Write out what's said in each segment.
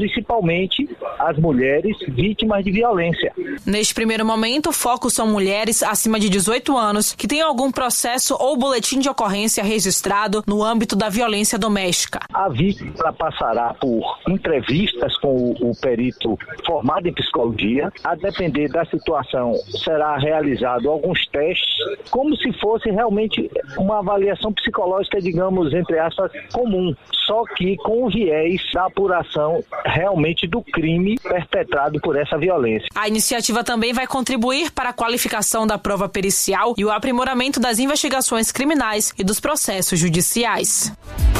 principalmente as mulheres vítimas de violência. Neste primeiro momento, o foco são mulheres acima de 18 anos que têm algum processo ou boletim de ocorrência registrado no âmbito da violência doméstica. A vítima passará por entrevistas com o perito formado em psicologia. A depender da situação, será realizado alguns testes, como se fosse realmente uma avaliação psicológica, digamos, entre aspas, comum, só que com o viés da apuração realmente do crime perpetrado por essa violência. A iniciativa também vai contribuir para a qualificação da prova pericial e o aprimoramento das investigações criminais e dos processos judiciais.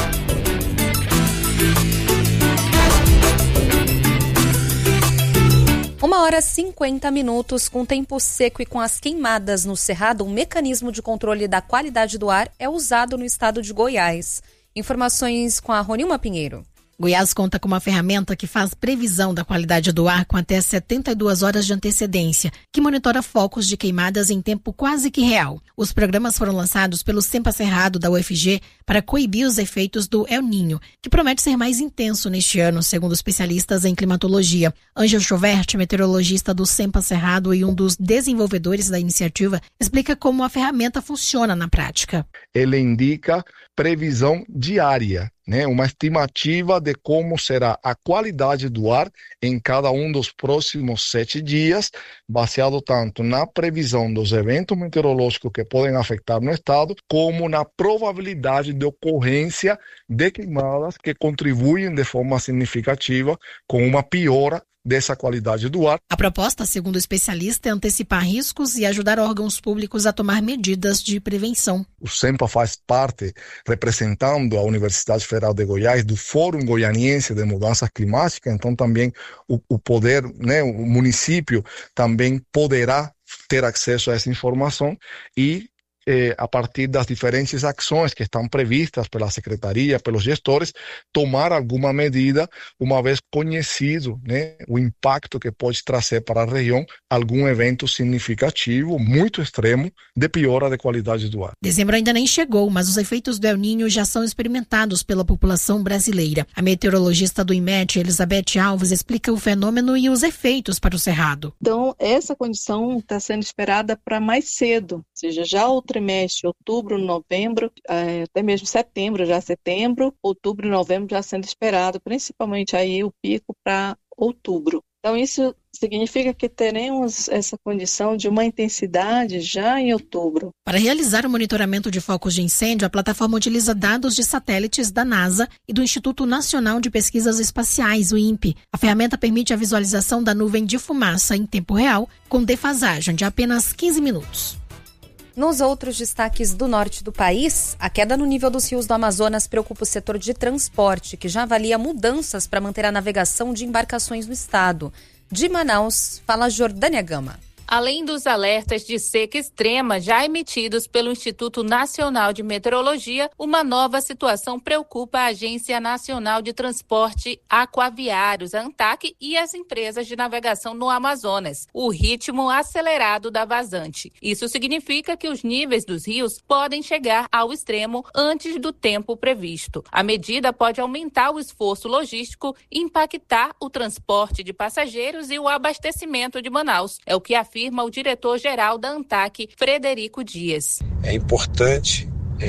1h50, com tempo seco e com as queimadas no Cerrado, um mecanismo de controle da qualidade do ar é usado no estado de Goiás. Informações com a Ronilma Pinheiro. Goiás conta com uma ferramenta que faz previsão da qualidade do ar com até 72 horas de antecedência, que monitora focos de queimadas em tempo quase que real. Os programas foram lançados pelo SEMPA Cerrado da UFG para coibir os efeitos do El Niño, que promete ser mais intenso neste ano, segundo especialistas em climatologia. Ângel Chauvert, meteorologista do SEMPA Cerrado e um dos desenvolvedores da iniciativa, explica como a ferramenta funciona na prática. Ele indica previsão diária, uma estimativa de como será a qualidade do ar em cada um dos próximos 7 dias, baseado tanto na previsão dos eventos meteorológicos que podem afetar no estado, como na probabilidade de ocorrência de queimadas que contribuem de forma significativa com uma piora dessa qualidade do ar. A proposta, segundo o especialista, é antecipar riscos e ajudar órgãos públicos a tomar medidas de prevenção. O SEMPA faz parte, representando a Universidade Federal de Goiás, do Fórum Goianiense de Mudanças Climáticas, então também o poder, o município também poderá ter acesso a essa informação e a partir das diferentes ações que estão previstas pela secretaria, pelos gestores, tomar alguma medida, uma vez conhecido o impacto que pode trazer para a região algum evento significativo, muito extremo, de piora de qualidade do ar. Dezembro ainda nem chegou, mas os efeitos do El Niño já são experimentados pela população brasileira. A meteorologista do IMET, Elizabeth Alves, explica o fenômeno e os efeitos para o Cerrado. Então, essa condição está sendo esperada para mais cedo, ou seja, já o trimestre, outubro, novembro, até mesmo setembro, outubro e novembro já sendo esperado, principalmente aí o pico para outubro. Então isso significa que teremos essa condição de uma intensidade já em outubro. Para realizar o monitoramento de focos de incêndio, a plataforma utiliza dados de satélites da NASA e do Instituto Nacional de Pesquisas Espaciais, o INPE. A ferramenta permite a visualização da nuvem de fumaça em tempo real, com defasagem de apenas 15 minutos. Nos outros destaques do norte do país, a queda no nível dos rios do Amazonas preocupa o setor de transporte, que já avalia mudanças para manter a navegação de embarcações no estado. De Manaus, fala Jordânia Gama. Além dos alertas de seca extrema já emitidos pelo Instituto Nacional de Meteorologia, uma nova situação preocupa a Agência Nacional de Transporte Aquaviários, a ANTAQ, e as empresas de navegação no Amazonas: o ritmo acelerado da vazante. Isso significa que os níveis dos rios podem chegar ao extremo antes do tempo previsto. A medida pode aumentar o esforço logístico, impactar o transporte de passageiros e o abastecimento de Manaus. É o que afirma o diretor-geral da ANTAQ, Frederico Dias. É importante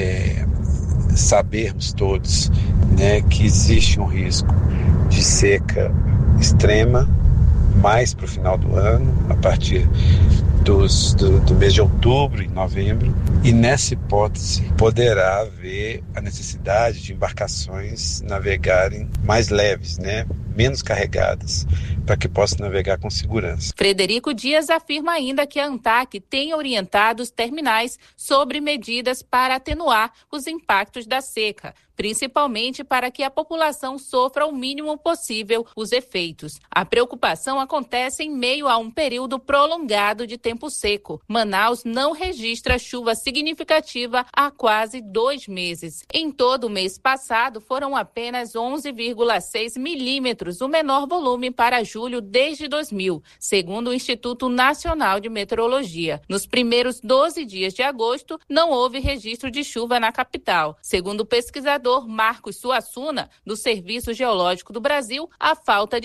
sabermos todos que existe um risco de seca extrema mais para o final do ano, a partir do mês de outubro e novembro, e nessa hipótese poderá haver a necessidade de embarcações navegarem mais leves, menos carregadas, para que possam navegar com segurança. Frederico Dias afirma ainda que a ANTAQ tem orientado os terminais sobre medidas para atenuar os impactos da seca, principalmente para que a população sofra o mínimo possível os efeitos. A preocupação acontece em meio a um período prolongado de tempo seco. Manaus não registra chuva significativa há quase 2 meses. Em todo o mês passado, foram apenas 11,6 milímetros, o menor volume para julho desde 2000, segundo o Instituto Nacional de Meteorologia. Nos primeiros 12 dias de agosto, não houve registro de chuva na capital. Segundo o pesquisador Marcos Suassuna, do Serviço Geológico do Brasil, a falta de